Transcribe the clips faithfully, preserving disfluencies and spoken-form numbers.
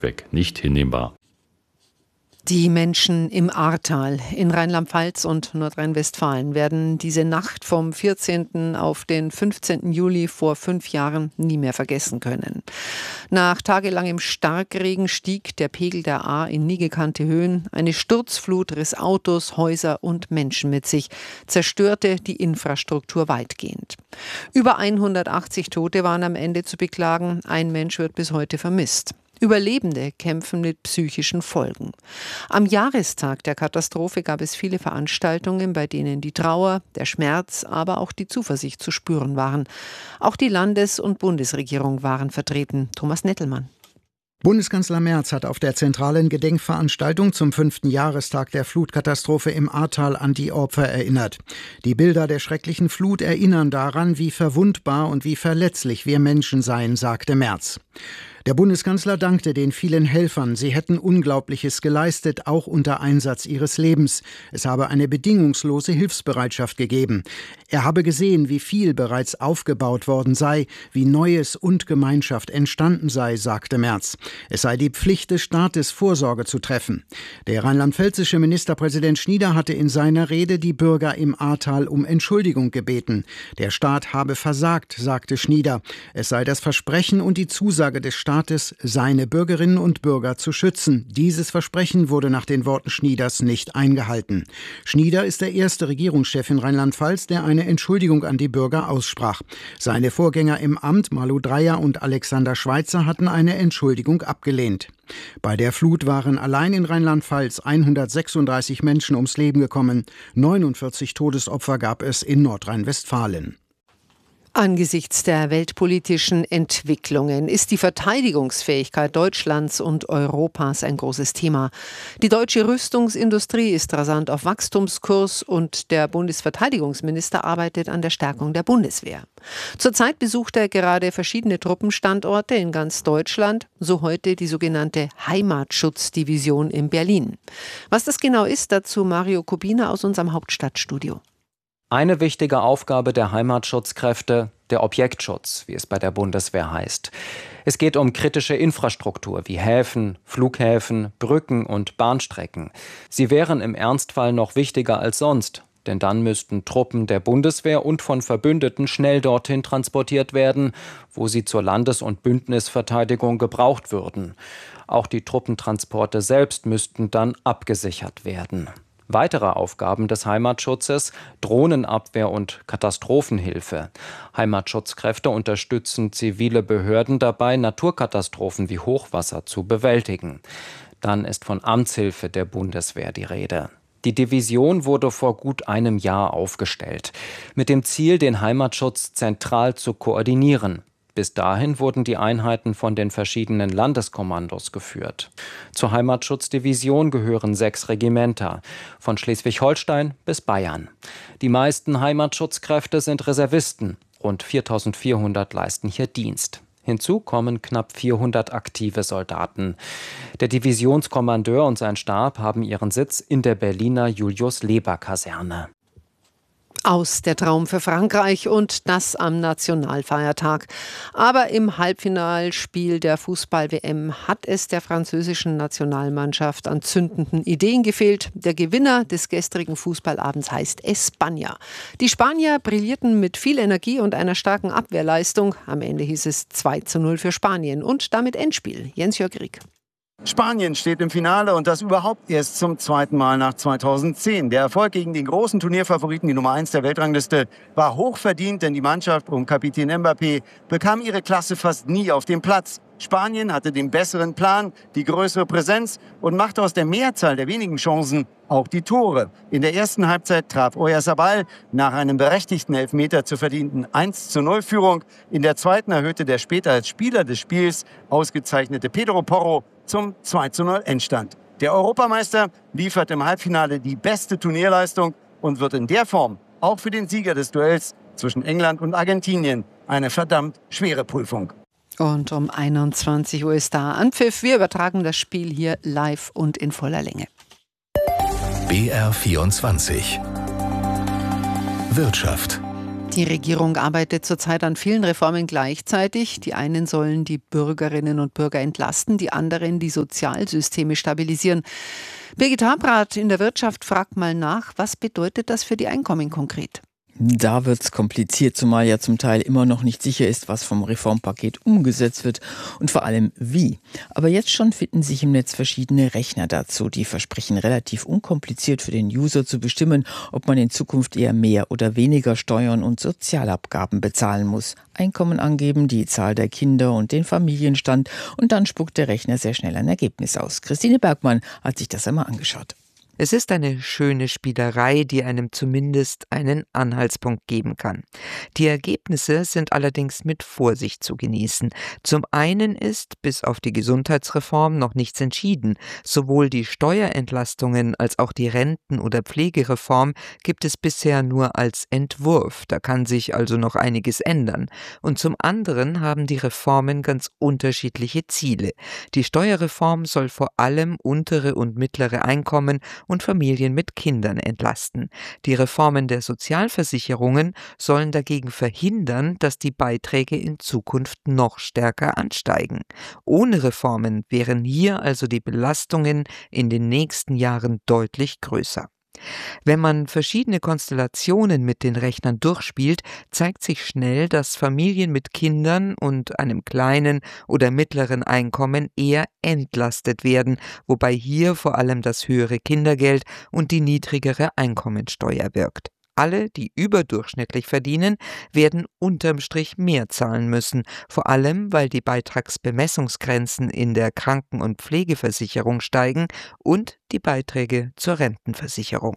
weg. Nicht hinnehmbar. Die Menschen im Ahrtal in Rheinland-Pfalz und Nordrhein-Westfalen werden diese Nacht vom vierzehnten auf den fünfzehnten Juli vor fünf Jahren nie mehr vergessen können. Nach tagelangem Starkregen stieg der Pegel der Ahr in nie gekannte Höhen. Eine Sturzflut riss Autos, Häuser und Menschen mit sich, zerstörte die Infrastruktur weitgehend. Über hundertachtzig Tote waren am Ende zu beklagen. Ein Mensch wird bis heute vermisst. Überlebende kämpfen mit psychischen Folgen. Am Jahrestag der Katastrophe gab es viele Veranstaltungen, bei denen die Trauer, der Schmerz, aber auch die Zuversicht zu spüren waren. Auch die Landes- und Bundesregierung waren vertreten. Thomas Nettelmann. Bundeskanzler Merz hat auf der zentralen Gedenkveranstaltung zum fünften Jahrestag der Flutkatastrophe im Ahrtal an die Opfer erinnert. Die Bilder der schrecklichen Flut erinnern daran, wie verwundbar und wie verletzlich wir Menschen seien, sagte Merz. Der Bundeskanzler dankte den vielen Helfern. Sie hätten Unglaubliches geleistet, auch unter Einsatz ihres Lebens. Es habe eine bedingungslose Hilfsbereitschaft gegeben. Er habe gesehen, wie viel bereits aufgebaut worden sei, wie Neues und Gemeinschaft entstanden sei, sagte Merz. Es sei die Pflicht des Staates, Vorsorge zu treffen. Der rheinland-pfälzische Ministerpräsident Schnieder hatte in seiner Rede die Bürger im Ahrtal um Entschuldigung gebeten. Der Staat habe versagt, sagte Schnieder. Es sei das Versprechen und die Zusage des Staates, seine Bürgerinnen und Bürger zu schützen. Dieses Versprechen wurde nach den Worten Schnieders nicht eingehalten. Schnieder ist der erste Regierungschef in Rheinland-Pfalz, der eine Entschuldigung an die Bürger aussprach. Seine Vorgänger im Amt, Malu Dreyer und Alexander Schweitzer, hatten eine Entschuldigung abgelehnt. Bei der Flut waren allein in Rheinland-Pfalz hundertsechsunddreißig Menschen ums Leben gekommen. neunundvierzig Todesopfer gab es in Nordrhein-Westfalen. Angesichts der weltpolitischen Entwicklungen ist die Verteidigungsfähigkeit Deutschlands und Europas ein großes Thema. Die deutsche Rüstungsindustrie ist rasant auf Wachstumskurs und der Bundesverteidigungsminister arbeitet an der Stärkung der Bundeswehr. Zurzeit besucht er gerade verschiedene Truppenstandorte in ganz Deutschland, so heute die sogenannte Heimatschutzdivision in Berlin. Was das genau ist, dazu Mario Kubina aus unserem Hauptstadtstudio. Eine wichtige Aufgabe der Heimatschutzkräfte, der Objektschutz, wie es bei der Bundeswehr heißt. Es geht um kritische Infrastruktur wie Häfen, Flughäfen, Brücken und Bahnstrecken. Sie wären im Ernstfall noch wichtiger als sonst, denn dann müssten Truppen der Bundeswehr und von Verbündeten schnell dorthin transportiert werden, wo sie zur Landes- und Bündnisverteidigung gebraucht würden. Auch die Truppentransporte selbst müssten dann abgesichert werden. Weitere Aufgaben des Heimatschutzes: Drohnenabwehr und Katastrophenhilfe. Heimatschutzkräfte unterstützen zivile Behörden dabei, Naturkatastrophen wie Hochwasser zu bewältigen. Dann ist von Amtshilfe der Bundeswehr die Rede. Die Division wurde vor gut einem Jahr aufgestellt, mit dem Ziel, den Heimatschutz zentral zu koordinieren. Bis dahin wurden die Einheiten von den verschiedenen Landeskommandos geführt. Zur Heimatschutzdivision gehören sechs Regimenter, von Schleswig-Holstein bis Bayern. Die meisten Heimatschutzkräfte sind Reservisten, rund viertausendvierhundert leisten hier Dienst. Hinzu kommen knapp vierhundert aktive Soldaten. Der Divisionskommandeur und sein Stab haben ihren Sitz in der Berliner Julius-Leber-Kaserne. Aus der Traum für Frankreich und das am Nationalfeiertag. Aber im Halbfinalspiel der Fußball-W M hat es der französischen Nationalmannschaft an zündenden Ideen gefehlt. Der Gewinner des gestrigen Fußballabends heißt España. Die Spanier brillierten mit viel Energie und einer starken Abwehrleistung. Am Ende hieß es zwei zu null für Spanien und damit Endspiel. Jens-Jörg Rieck. Spanien steht im Finale und das überhaupt erst zum zweiten Mal nach zweitausendzehn. Der Erfolg gegen den großen Turnierfavoriten, die Nummer eins der Weltrangliste, war hochverdient, denn die Mannschaft um Kapitän Mbappé bekam ihre Klasse fast nie auf dem Platz. Spanien hatte den besseren Plan, die größere Präsenz und machte aus der Mehrzahl der wenigen Chancen auch die Tore. In der ersten Halbzeit traf Oyarzabal nach einem berechtigten Elfmeter zur verdienten eins zu null Führung. In der zweiten erhöhte der später als Spieler des Spiels ausgezeichnete Pedro Porro zum zwei zu null Endstand. Der Europameister liefert im Halbfinale die beste Turnierleistung und wird in der Form auch für den Sieger des Duells zwischen England und Argentinien eine verdammt schwere Prüfung. Und um einundzwanzig Uhr ist da Anpfiff. Wir übertragen das Spiel hier live und in voller Länge. B R vierundzwanzig Wirtschaft. Die Regierung arbeitet zurzeit an vielen Reformen gleichzeitig. Die einen sollen die Bürgerinnen und Bürger entlasten, die anderen die Sozialsysteme stabilisieren. Birgit Habrath in der Wirtschaft fragt mal nach, was bedeutet das für die Einkommen konkret? Da wird's kompliziert, zumal ja zum Teil immer noch nicht sicher ist, was vom Reformpaket umgesetzt wird und vor allem wie. Aber jetzt schon finden sich im Netz verschiedene Rechner dazu, die versprechen, relativ unkompliziert für den User zu bestimmen, ob man in Zukunft eher mehr oder weniger Steuern und Sozialabgaben bezahlen muss. Einkommen angeben, die Zahl der Kinder und den Familienstand und dann spuckt der Rechner sehr schnell ein Ergebnis aus. Christine Bergmann hat sich das einmal angeschaut. Es ist eine schöne Spielerei, die einem zumindest einen Anhaltspunkt geben kann. Die Ergebnisse sind allerdings mit Vorsicht zu genießen. Zum einen ist bis auf die Gesundheitsreform noch nichts entschieden. Sowohl die Steuerentlastungen als auch die Renten- oder Pflegereform gibt es bisher nur als Entwurf. Da kann sich also noch einiges ändern. Und zum anderen haben die Reformen ganz unterschiedliche Ziele. Die Steuerreform soll vor allem untere und mittlere Einkommen und Familien mit Kindern entlasten. Die Reformen der Sozialversicherungen sollen dagegen verhindern, dass die Beiträge in Zukunft noch stärker ansteigen. Ohne Reformen wären hier also die Belastungen in den nächsten Jahren deutlich größer. Wenn man verschiedene Konstellationen mit den Rechnern durchspielt, zeigt sich schnell, dass Familien mit Kindern und einem kleinen oder mittleren Einkommen eher entlastet werden, wobei hier vor allem das höhere Kindergeld und die niedrigere Einkommensteuer wirkt. Alle, die überdurchschnittlich verdienen, werden unterm Strich mehr zahlen müssen, vor allem weil die Beitragsbemessungsgrenzen in der Kranken- und Pflegeversicherung steigen und die Beiträge zur Rentenversicherung.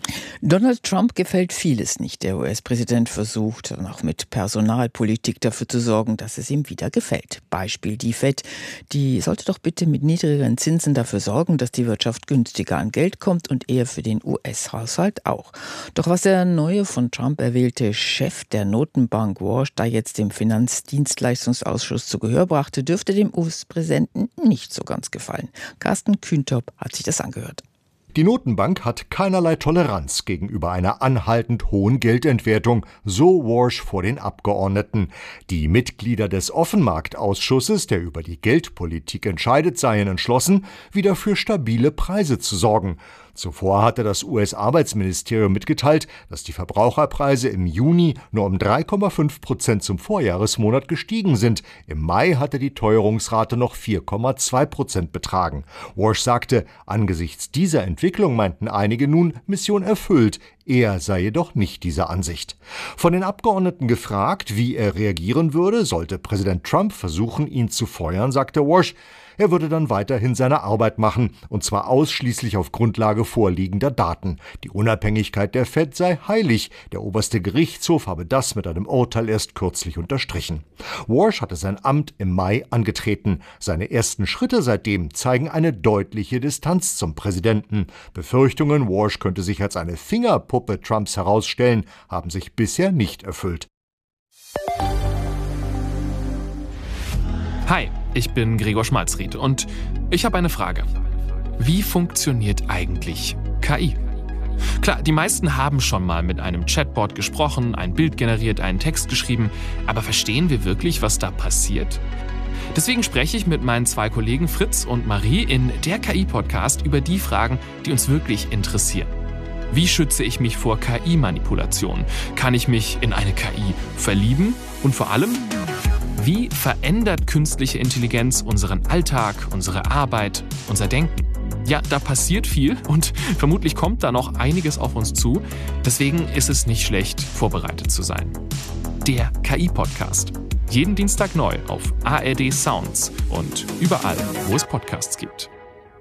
Donald Trump gefällt vieles nicht. Der U S-Präsident versucht dann auch mit Personalpolitik dafür zu sorgen, dass es ihm wieder gefällt. Beispiel die Fed, die sollte doch bitte mit niedrigeren Zinsen dafür sorgen, dass die Wirtschaft günstiger an Geld kommt und eher für den U S-Haushalt auch. Doch was der neue von Trump erwählte Chef der Notenbank Walsh da jetzt dem Finanzdienstleistungsausschuss zu Gehör brachte, dürfte dem U S-Präsidenten nicht so ganz gefallen. Carsten Kühntop hat sich das angehört. Die Notenbank hat keinerlei Toleranz gegenüber einer anhaltend hohen Geldentwertung, so Walsh vor den Abgeordneten. Die Mitglieder des Offenmarktausschusses, der über die Geldpolitik entscheidet, seien entschlossen, wieder für stabile Preise zu sorgen. Zuvor hatte das U S-Arbeitsministerium mitgeteilt, dass die Verbraucherpreise im Juni nur um drei Komma fünf Prozent zum Vorjahresmonat gestiegen sind. Im Mai hatte die Teuerungsrate noch vier Komma zwei Prozent betragen. Walsh sagte, angesichts dieser Entwicklung meinten einige nun, Mission erfüllt. Er sei jedoch nicht dieser Ansicht. Von den Abgeordneten gefragt, wie er reagieren würde, sollte Präsident Trump versuchen, ihn zu feuern, sagte Walsh. Er würde dann weiterhin seine Arbeit machen, und zwar ausschließlich auf Grundlage vorliegender Daten. Die Unabhängigkeit der Fed sei heilig. Der oberste Gerichtshof habe das mit einem Urteil erst kürzlich unterstrichen. Walsh hatte sein Amt im Mai angetreten. Seine ersten Schritte seitdem zeigen eine deutliche Distanz zum Präsidenten. Befürchtungen, Walsh könnte sich als eine Fingerpuppe Trumps herausstellen, haben sich bisher nicht erfüllt. Hi, ich bin Gregor Schmalzried und ich habe eine Frage. Wie funktioniert eigentlich K I? Klar, die meisten haben schon mal mit einem Chatbot gesprochen, ein Bild generiert, einen Text geschrieben, aber verstehen wir wirklich, was da passiert? Deswegen spreche ich mit meinen zwei Kollegen Fritz und Marie in der K I-Podcast über die Fragen, die uns wirklich interessieren. Wie schütze ich mich vor K I-Manipulationen? Kann ich mich in eine K I verlieben? Und vor allem, wie verändert künstliche Intelligenz unseren Alltag, unsere Arbeit, unser Denken? Ja, da passiert viel und vermutlich kommt da noch einiges auf uns zu. Deswegen ist es nicht schlecht, vorbereitet zu sein. Der K I-Podcast. Jeden Dienstag neu auf A R D Sounds und überall, wo es Podcasts gibt.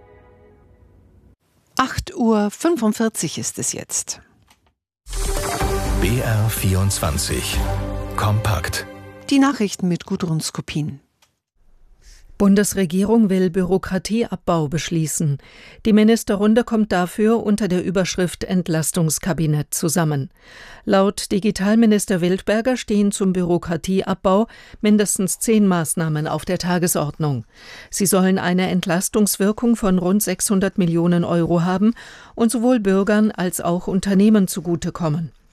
acht Uhr fünfundvierzig ist es jetzt. B R vierundzwanzig. Kompakt. Die Nachrichten mit Gudrun Skopin. Bundesregierung will Bürokratieabbau beschließen. Die Ministerrunde kommt dafür unter der Überschrift Entlastungskabinett zusammen. Laut Digitalminister Wildberger stehen zum Bürokratieabbau mindestens zehn Maßnahmen auf der Tagesordnung. Sie sollen eine Entlastungswirkung von rund sechshundert Millionen Euro haben und sowohl Bürgern als auch Unternehmen zugutekommen.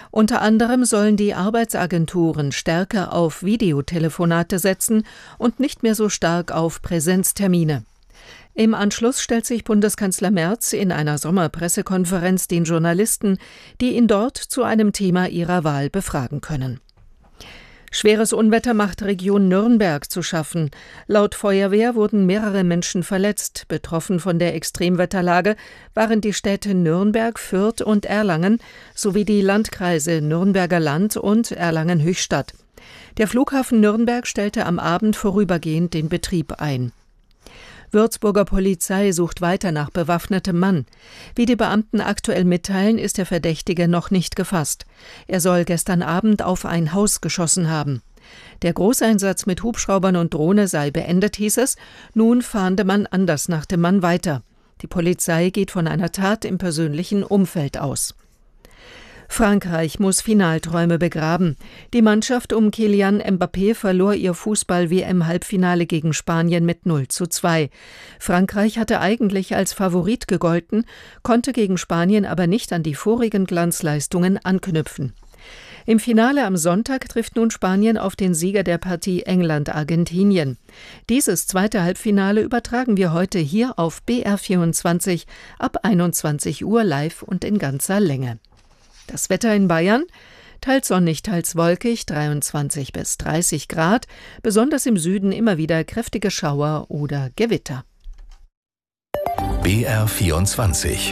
Unter anderem sollen die Arbeitsagenturen stärker auf Videotelefonate setzen und nicht mehr so stark auf Präsenztermine. Im Anschluss stellt sich Bundeskanzler Merz in einer Sommerpressekonferenz den Journalisten, die ihn dort zu einem Thema ihrer Wahl befragen können. Schweres Unwetter macht Region Nürnberg zu schaffen. Laut Feuerwehr wurden mehrere Menschen verletzt. Betroffen von der Extremwetterlage waren die Städte Nürnberg, Fürth und Erlangen sowie die Landkreise Nürnberger Land und Erlangen-Höchstadt. Der Flughafen Nürnberg stellte am Abend vorübergehend den Betrieb ein. Würzburger Polizei sucht weiter nach bewaffnetem Mann. Wie die Beamten aktuell mitteilen, ist der Verdächtige noch nicht gefasst. Er soll gestern Abend auf ein Haus geschossen haben. Der Großeinsatz mit Hubschraubern und Drohne sei beendet, hieß es. Nun fahnde man anders nach dem Mann weiter. Die Polizei geht von einer Tat im persönlichen Umfeld aus. Frankreich muss Finalträume begraben. Die Mannschaft um Kylian Mbappé verlor ihr Fußball-W M-Halbfinale gegen Spanien mit null zu zwei. Frankreich hatte eigentlich als Favorit gegolten, konnte gegen Spanien aber nicht an die vorigen Glanzleistungen anknüpfen. Im Finale am Sonntag trifft nun Spanien auf den Sieger der Partie England-Argentinien. Dieses zweite Halbfinale übertragen wir heute hier auf B R vierundzwanzig ab einundzwanzig Uhr live und in ganzer Länge. Das Wetter in Bayern: teils sonnig, teils wolkig, dreiundzwanzig bis dreißig Grad, besonders im Süden immer wieder kräftige Schauer oder Gewitter. B R vierundzwanzig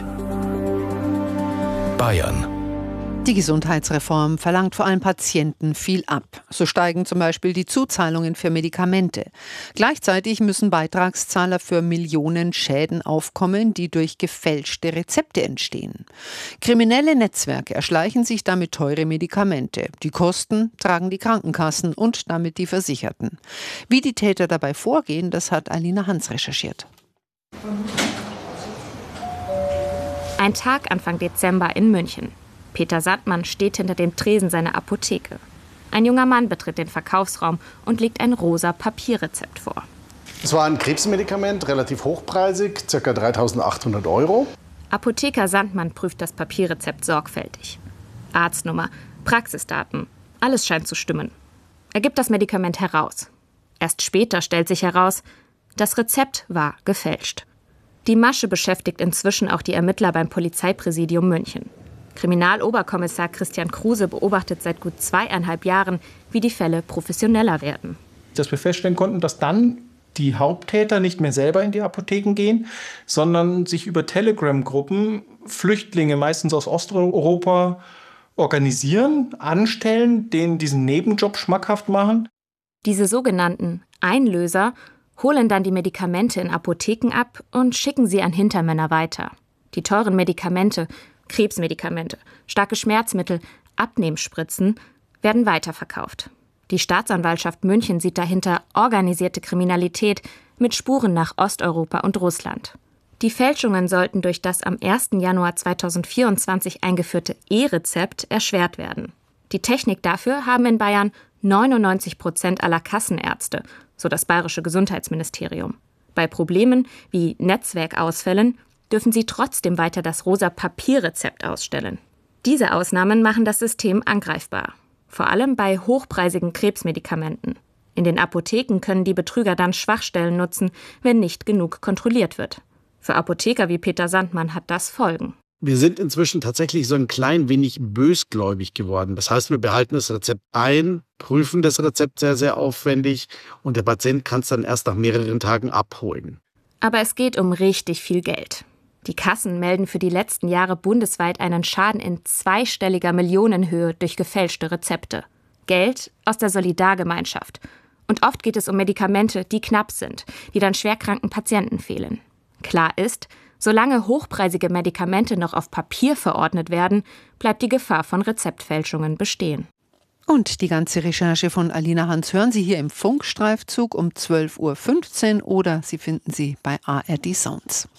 Bayern. Die Gesundheitsreform verlangt vor allem Patienten viel ab. So steigen zum Beispiel die Zuzahlungen für Medikamente. Gleichzeitig müssen Beitragszahler für Millionen Schäden aufkommen, die durch gefälschte Rezepte entstehen. Kriminelle Netzwerke erschleichen sich damit teure Medikamente. Die Kosten tragen die Krankenkassen und damit die Versicherten. Wie die Täter dabei vorgehen, das hat Alina Hans recherchiert. Ein Tag Anfang Dezember in München. Peter Sandmann steht hinter dem Tresen seiner Apotheke. Ein junger Mann betritt den Verkaufsraum und legt ein rosa Papierrezept vor. Es war ein Krebsmedikament, relativ hochpreisig, ca. dreitausendachthundert Euro. Apotheker Sandmann prüft das Papierrezept sorgfältig. Arztnummer, Praxisdaten, alles scheint zu stimmen. Er gibt das Medikament heraus. Erst später stellt sich heraus, das Rezept war gefälscht. Die Masche beschäftigt inzwischen auch die Ermittler beim Polizeipräsidium München. Kriminaloberkommissar Christian Kruse beobachtet seit gut zweieinhalb Jahren, wie die Fälle professioneller werden. Dass wir feststellen konnten, dass dann die Haupttäter nicht mehr selber in die Apotheken gehen, sondern sich über Telegram-Gruppen Flüchtlinge, meistens aus Osteuropa, organisieren, anstellen, denen diesen Nebenjob schmackhaft machen. Diese sogenannten Einlöser holen dann die Medikamente in Apotheken ab und schicken sie an Hintermänner weiter. Die teuren Medikamente, Krebsmedikamente, starke Schmerzmittel, Abnehmspritzen werden weiterverkauft. Die Staatsanwaltschaft München sieht dahinter organisierte Kriminalität mit Spuren nach Osteuropa und Russland. Die Fälschungen sollten durch das am ersten Januar zweitausendvierundzwanzig eingeführte E-Rezept erschwert werden. Die Technik dafür haben in Bayern neunundneunzig Prozent aller Kassenärzte, so das bayerische Gesundheitsministerium. Bei Problemen wie Netzwerkausfällen dürfen sie trotzdem weiter das rosa Papierrezept ausstellen. Diese Ausnahmen machen das System angreifbar. Vor allem bei hochpreisigen Krebsmedikamenten. In den Apotheken können die Betrüger dann Schwachstellen nutzen, wenn nicht genug kontrolliert wird. Für Apotheker wie Peter Sandmann hat das Folgen. Wir sind inzwischen tatsächlich so ein klein wenig bösgläubig geworden. Das heißt, wir behalten das Rezept ein, prüfen das Rezept sehr, sehr aufwendig und der Patient kann es dann erst nach mehreren Tagen abholen. Aber es geht um richtig viel Geld. Die Kassen melden für die letzten Jahre bundesweit einen Schaden in zweistelliger Millionenhöhe durch gefälschte Rezepte. Geld aus der Solidargemeinschaft. Und oft geht es um Medikamente, die knapp sind, die dann schwerkranken Patienten fehlen. Klar ist, solange hochpreisige Medikamente noch auf Papier verordnet werden, bleibt die Gefahr von Rezeptfälschungen bestehen. Und die ganze Recherche von Alina Hans hören Sie hier im Funkstreifzug um zwölf Uhr fünfzehn oder Sie finden sie bei A R D Sounds.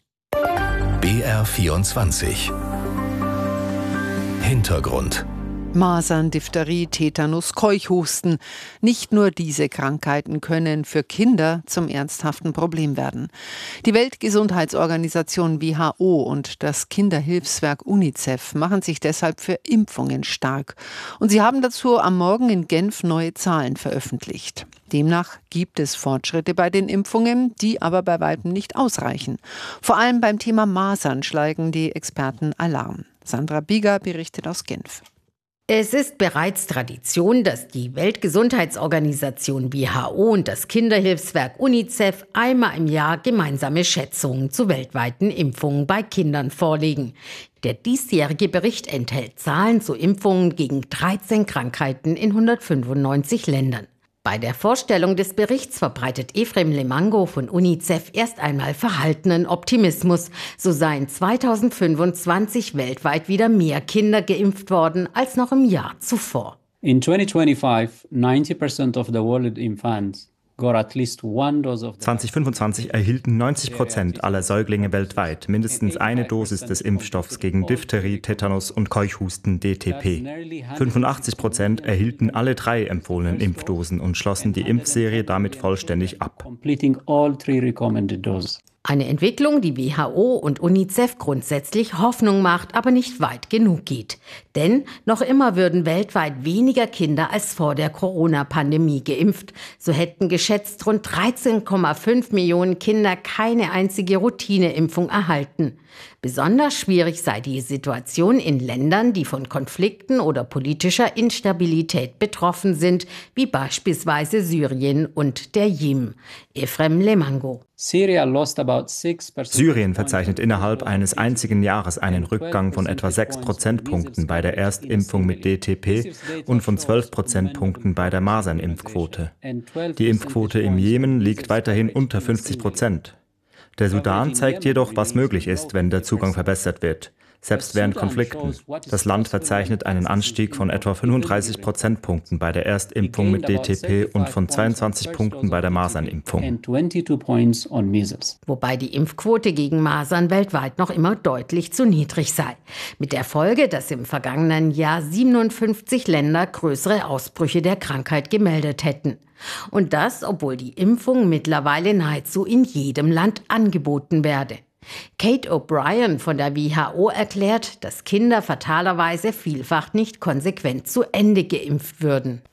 B R vierundzwanzig Hintergrund. Masern, Diphtherie, Tetanus, Keuchhusten. Nicht nur diese Krankheiten können für Kinder zum ernsthaften Problem werden. Die Weltgesundheitsorganisation W H O und das Kinderhilfswerk UNICEF machen sich deshalb für Impfungen stark. Und sie haben dazu am Morgen in Genf neue Zahlen veröffentlicht. Demnach gibt es Fortschritte bei den Impfungen, die aber bei weitem nicht ausreichen. Vor allem beim Thema Masern schlagen die Experten Alarm. Sandra Bieger berichtet aus Genf. Es ist bereits Tradition, dass die Weltgesundheitsorganisation W H O und das Kinderhilfswerk UNICEF einmal im Jahr gemeinsame Schätzungen zu weltweiten Impfungen bei Kindern vorlegen. Der diesjährige Bericht enthält Zahlen zu Impfungen gegen dreizehn Krankheiten in hundertfünfundneunzig Ländern. Bei der Vorstellung des Berichts verbreitet Efrem Lemango von UNICEF erst einmal verhaltenen Optimismus. So seien zweitausendfünfundzwanzig weltweit wieder mehr Kinder geimpft worden als noch im Jahr zuvor. In twenty twenty-five, ninety percent of the world infants got at least one dose of the zwanzig fünfundzwanzig erhielten neunzig Prozent aller Säuglinge weltweit mindestens eine Dosis des Impfstoffs gegen Diphtherie, Tetanus und Keuchhusten D T P. fünfundachtzig Prozent erhielten alle drei empfohlenen Impfdosen und schlossen die Impfserie damit vollständig ab. Eine Entwicklung, die W H O und UNICEF grundsätzlich Hoffnung macht, aber nicht weit genug geht. Denn noch immer würden weltweit weniger Kinder als vor der Corona-Pandemie geimpft. So hätten geschätzt rund dreizehn Komma fünf Millionen Kinder keine einzige Routineimpfung erhalten. Besonders schwierig sei die Situation in Ländern, die von Konflikten oder politischer Instabilität betroffen sind, wie beispielsweise Syrien und der Jemen. Efrem Lemango. Syrien verzeichnet innerhalb eines einzigen Jahres einen Rückgang von etwa sechs Prozentpunkten bei der Erstimpfung mit D T P und von zwölf Prozentpunkten bei der Masernimpfquote. Die Impfquote im Jemen liegt weiterhin unter fünfzig Prozent. Der Sudan zeigt jedoch, was möglich ist, wenn der Zugang verbessert wird. Selbst während Konflikten. Das Land verzeichnet einen Anstieg von etwa fünfunddreißig Prozentpunkten bei der Erstimpfung mit D T P und von zweiundzwanzig Punkten bei der Masernimpfung. Wobei die Impfquote gegen Masern weltweit noch immer deutlich zu niedrig sei. Mit der Folge, dass im vergangenen Jahr siebenundfünfzig Länder größere Ausbrüche der Krankheit gemeldet hätten. Und das, obwohl die Impfung mittlerweile nahezu in jedem Land angeboten werde. Kate O'Brien von der W H O erklärt, dass Kinder fatalerweise vielfach nicht konsequent zu Ende geimpft würden.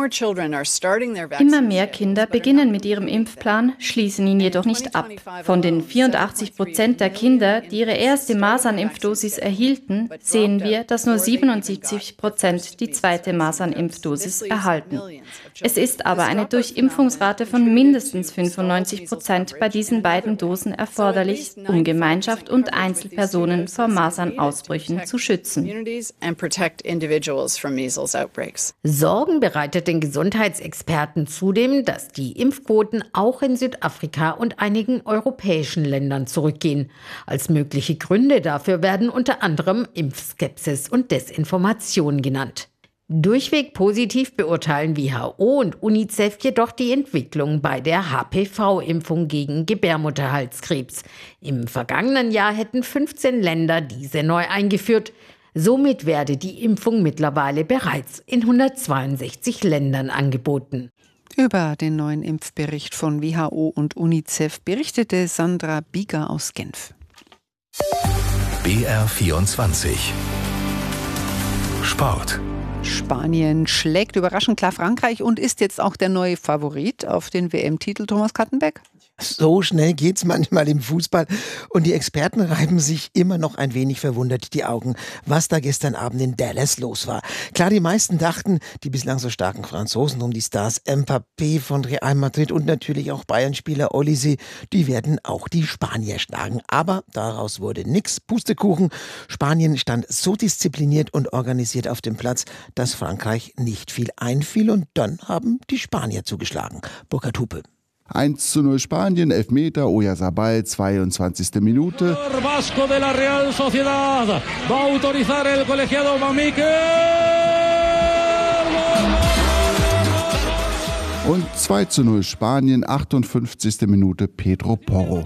Immer mehr Kinder beginnen mit ihrem Impfplan, schließen ihn jedoch nicht ab. Von den vierundachtzig Prozent der Kinder, die ihre erste Masernimpfdosis erhielten, sehen wir, dass nur siebenundsiebzig Prozent die zweite Masernimpfdosis erhalten. Es ist aber eine Durchimpfungsrate von mindestens fünfundneunzig Prozent bei diesen beiden Dosen erforderlich, um Gemeinschaft und Einzelpersonen vor Masernausbrüchen zu schützen. Sorgen bereitet den Gesundheitsexperten zudem, dass die Impfquoten auch in Südafrika und einigen europäischen Ländern zurückgehen. Als mögliche Gründe dafür werden unter anderem Impfskepsis und Desinformation genannt. Durchweg positiv beurteilen W H O und UNICEF jedoch die Entwicklung bei der H P V-Impfung gegen Gebärmutterhalskrebs. Im vergangenen Jahr hätten fünfzehn Länder diese neu eingeführt. Somit werde die Impfung mittlerweile bereits in hundertzweiundsechzig Ländern angeboten. Über den neuen Impfbericht von W H O und UNICEF berichtete Sandra Bieger aus Genf. B R vierundzwanzig Sport. Spanien schlägt überraschend klar Frankreich und ist jetzt auch der neue Favorit auf den W M-Titel, Thomas Kattenbeck. So schnell geht's manchmal im Fußball und die Experten reiben sich immer noch ein wenig verwundert die Augen, was da gestern Abend in Dallas los war. Klar, die meisten dachten, die bislang so starken Franzosen um die Stars Mbappé von Real Madrid und natürlich auch Bayern-Spieler Olise, die werden auch die Spanier schlagen. Aber daraus wurde nix, Pustekuchen. Spanien stand so diszipliniert und organisiert auf dem Platz, dass Frankreich nicht viel einfiel und dann haben die Spanier zugeschlagen. Burkhard Hupe. eins zu null Spanien, Elfmeter, Oyarzabal, zweiundzwanzigste Minute. Vasco de la Real Sociedad va a autorizar el colegiado Mamique. Und zwei zu null Spanien, achtundfünfzigste Minute, Pedro Porro.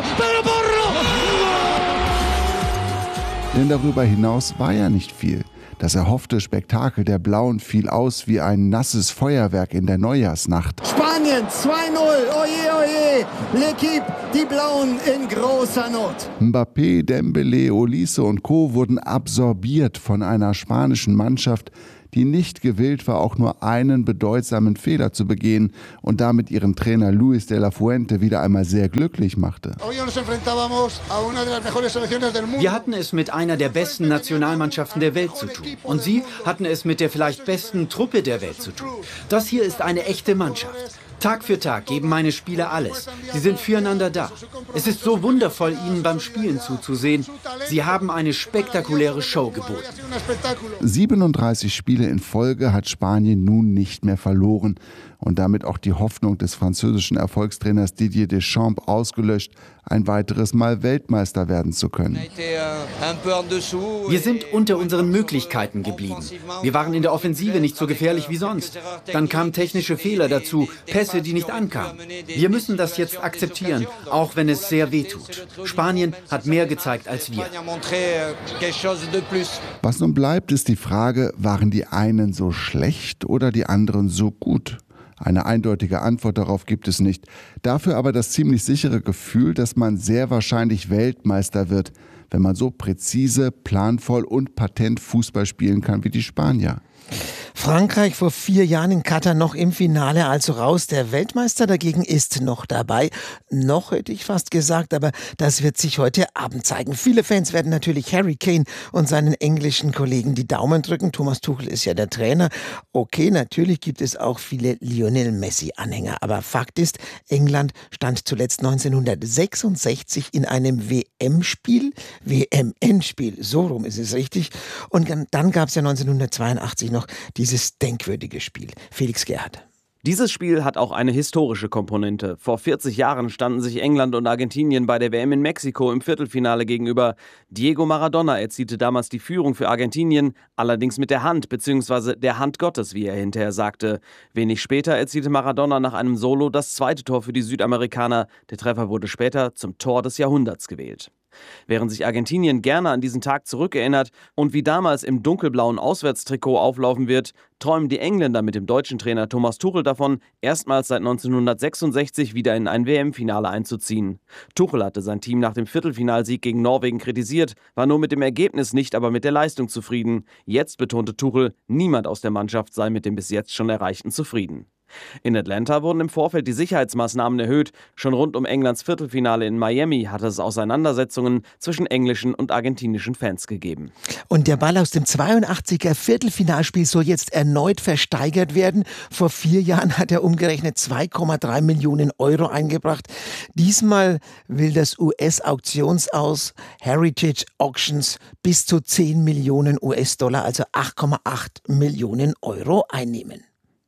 Denn darüber hinaus war ja nicht viel. Das erhoffte Spektakel der Blauen fiel aus wie ein nasses Feuerwerk in der Neujahrsnacht. Spanien zwei null, oje, oje, L'Équipe, die Blauen in großer Not. Mbappé, Dembélé, Olise und Co. wurden absorbiert von einer spanischen Mannschaft, die nicht gewillt war, auch nur einen bedeutsamen Fehler zu begehen und damit ihren Trainer Luis de la Fuente wieder einmal sehr glücklich machte. Wir hatten es mit einer der besten Nationalmannschaften der Welt zu tun. Und Sie hatten es mit der vielleicht besten Truppe der Welt zu tun. Das hier ist eine echte Mannschaft. Tag für Tag geben meine Spieler alles. Sie sind füreinander da. Es ist so wundervoll, ihnen beim Spielen zuzusehen. Sie haben eine spektakuläre Show geboten. siebenunddreißig Spiele in Folge hat Spanien nun nicht mehr verloren und damit auch die Hoffnung des französischen Erfolgstrainers Didier Deschamps ausgelöscht, ein weiteres Mal Weltmeister werden zu können. Wir sind unter unseren Möglichkeiten geblieben. Wir waren in der Offensive nicht so gefährlich wie sonst. Dann kamen technische Fehler dazu, Pässe, die nicht ankamen. Wir müssen das jetzt akzeptieren, auch wenn es sehr weh tut. Spanien hat mehr gezeigt als wir. Was nun bleibt, ist die Frage, waren die einen so schlecht oder die anderen so gut? Eine eindeutige Antwort darauf gibt es nicht. Dafür aber das ziemlich sichere Gefühl, dass man sehr wahrscheinlich Weltmeister wird, wenn man so präzise, planvoll und patent Fußball spielen kann wie die Spanier. Frankreich vor vier Jahren in Katar noch im Finale, also raus. Der Weltmeister dagegen ist noch dabei. Noch hätte ich fast gesagt, aber das wird sich heute Abend zeigen. Viele Fans werden natürlich Harry Kane und seinen englischen Kollegen die Daumen drücken. Thomas Tuchel ist ja der Trainer. Okay, natürlich gibt es auch viele Lionel Messi-Anhänger. Aber Fakt ist, England stand zuletzt neunzehnhundertsechsundsechzig in einem W M-Spiel, W M-Endspiel, so rum ist es richtig. Und dann gab es ja neunzehnhundertzweiundachtzig noch dieses denkwürdige Spiel. Felix Gerhardt. Dieses Spiel hat auch eine historische Komponente. Vor vierzig Jahren standen sich England und Argentinien bei der W M in Mexiko im Viertelfinale gegenüber. Diego Maradona erzielte damals die Führung für Argentinien, allerdings mit der Hand bzw. der Hand Gottes, wie er hinterher sagte. Wenig später erzielte Maradona nach einem Solo das zweite Tor für die Südamerikaner. Der Treffer wurde später zum Tor des Jahrhunderts gewählt. Während sich Argentinien gerne an diesen Tag zurückerinnert und wie damals im dunkelblauen Auswärtstrikot auflaufen wird, träumen die Engländer mit dem deutschen Trainer Thomas Tuchel davon, erstmals seit neunzehnhundertsechsundsechzig wieder in ein W M-Finale einzuziehen. Tuchel hatte sein Team nach dem Viertelfinalsieg gegen Norwegen kritisiert, war nur mit dem Ergebnis nicht, aber mit der Leistung zufrieden. Jetzt betonte Tuchel, niemand aus der Mannschaft sei mit dem bis jetzt schon Erreichten zufrieden. In Atlanta wurden im Vorfeld die Sicherheitsmaßnahmen erhöht. Schon rund um Englands Viertelfinale in Miami hatte es Auseinandersetzungen zwischen englischen und argentinischen Fans gegeben. Und der Ball aus dem zweiundachtziger Viertelfinalspiel soll jetzt erneut versteigert werden. Vor vier Jahren hat er umgerechnet zwei Komma drei Millionen Euro eingebracht. Diesmal will das U S-Auktionshaus Heritage Auctions bis zu zehn Millionen U S-Dollar, also acht Komma acht Millionen Euro einnehmen.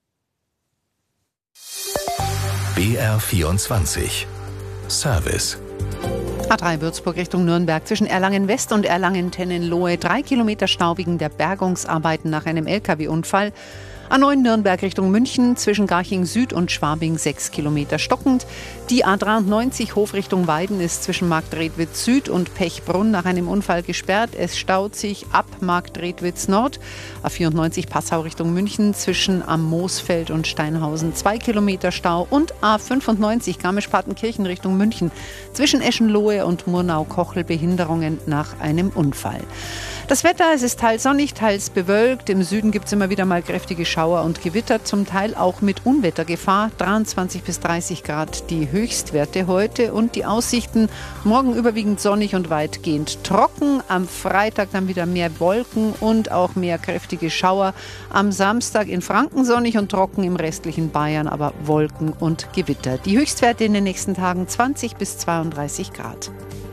B R vierundzwanzig Service. A drei Würzburg Richtung Nürnberg zwischen Erlangen West und Erlangen-Tennenlohe. Drei Kilometer Stau wegen der Bergungsarbeiten nach einem L K W-Unfall. A neun Nürnberg Richtung München zwischen Garching Süd und Schwabing sechs Kilometer stockend. Die A dreiundneunzig Hof Richtung Weiden ist zwischen Marktredwitz Süd und Pechbrunn nach einem Unfall gesperrt. Es staut sich ab Marktredwitz Nord. A vierundneunzig Passau Richtung München zwischen am Moosfeld und Steinhausen zwei Kilometer Stau. Und A fünfundneunzig Garmisch-Partenkirchen Richtung München zwischen Eschenlohe und Murnau-Kochel Behinderungen nach einem Unfall. Das Wetter, es ist teils sonnig, teils bewölkt. Im Süden gibt es immer wieder mal kräftige Schauer und Gewitter, zum Teil auch mit Unwettergefahr. dreiundzwanzig bis dreißig Grad die Höchstwerte heute und die Aussichten morgen überwiegend sonnig und weitgehend trocken. Am Freitag dann wieder mehr Wolken und auch mehr kräftige Schauer. Am Samstag in Franken sonnig und trocken, im restlichen Bayern aber Wolken und Gewitter. Die Höchstwerte in den nächsten Tagen zwanzig bis zweiunddreißig Grad.